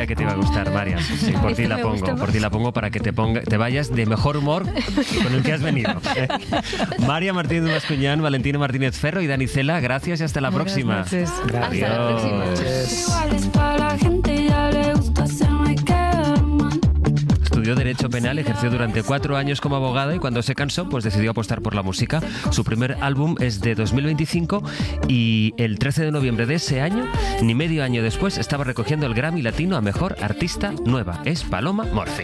que te iba a gustar, María. Sí, por ti la pongo para que te vayas de mejor humor con el que has venido. María Martínez Bascuñán, Valentino Martínez Ferro y Dani Cela, gracias y hasta la próxima. Gracias. Adiós. Hasta la próxima. Estudió Derecho Penal, ejerció durante 4 años como abogada y cuando se cansó, pues decidió apostar por la música. Su primer álbum es de 2025 y el 13 de noviembre de ese año, ni medio año después, estaba recogiendo el Grammy Latino a Mejor Artista Nueva. Es Paloma Murphy.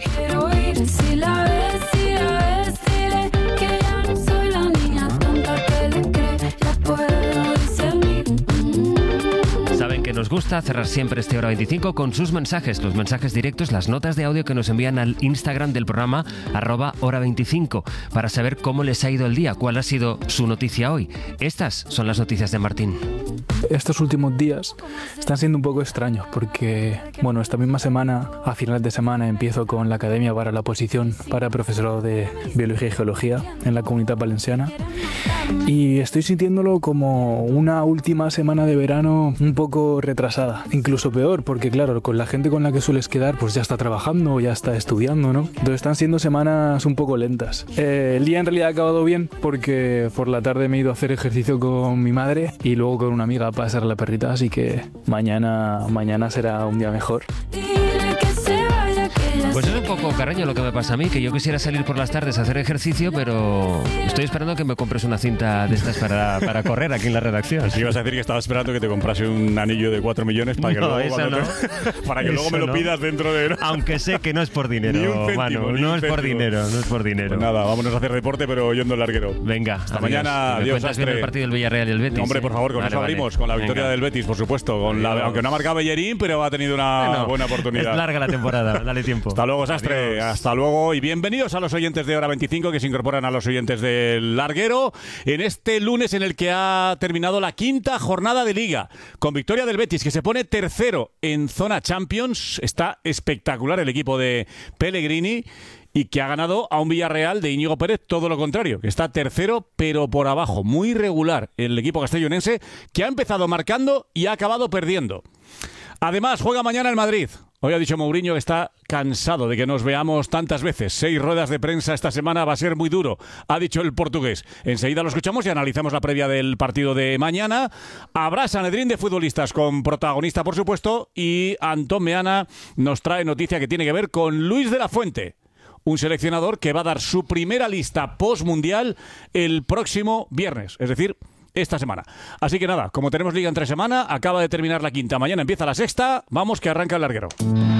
Saben que nos gusta cerrar siempre este Hora 25 con sus mensajes, los mensajes directos, las notas de audio que nos envían al Instagram del programa @hora25 para saber cómo les ha ido el día, cuál ha sido su noticia hoy. Estas son las noticias de Martín. Estos últimos días están siendo un poco extraños porque, bueno, esta misma semana, a finales de semana, empiezo con la Academia para la Oposición para profesorado de Biología y Geología en la Comunitat Valenciana y estoy sintiéndolo como una última semana de verano un poco retrasada, incluso peor, porque claro, con la gente con la que sueles quedar pues ya está trabajando o ya está estudiando, ¿no? Entonces están siendo semanas un poco lentas. El día en realidad ha acabado bien porque por la tarde me he ido a hacer ejercicio con mi madre y luego con una amiga para pasear a la perrita, así que mañana será un día mejor. Pues es un poco caraño lo que me pasa a mí, que yo quisiera salir por las tardes a hacer ejercicio, pero estoy esperando que me compres una cinta de estas para correr aquí en la redacción. Si ibas a decir que estaba esperando que te comprase un anillo de 4 millones para que no, luego, para que luego me lo pidas dentro de... Aunque sé que no es por dinero, ni un céntimo, Manu, no es por dinero. Pues nada, vámonos a hacer deporte, pero yendo al larguero. Venga, hasta mañana. Adiós, Astre. El partido del Villarreal y el Betis. Hombre, por favor, con eso abrimos, con la victoria del Betis, por supuesto. Aunque no ha marcado Bellerín, pero ha tenido una buena oportunidad. Es larga la temporada, dale tiempo. Hasta luego, Sastre. Hasta luego y bienvenidos a los oyentes de Hora 25 que se incorporan a los oyentes del larguero en este lunes en el que ha terminado la 5ª jornada de Liga con victoria del Betis que se pone tercero en zona Champions. Está espectacular el equipo de Pellegrini y que ha ganado a un Villarreal de Íñigo Pérez, todo lo contrario, que está tercero pero por abajo, muy regular el equipo castellonense que ha empezado marcando y ha acabado perdiendo. Además, juega mañana el Madrid. Hoy ha dicho Mourinho que está cansado de que nos veamos tantas veces. 6 ruedas de prensa esta semana va a ser muy duro, ha dicho el portugués. Enseguida lo escuchamos y analizamos la previa del partido de mañana. Habrá Sanedrín de futbolistas con protagonista, por supuesto, y Antón Meana nos trae noticia que tiene que ver con Luis de la Fuente, un seleccionador que va a dar su primera lista post-mundial el próximo viernes, es decir, esta semana. Así que nada, como tenemos liga entre semana, acaba de terminar la 5ª, mañana empieza la 6ª, vamos que arranca el larguero.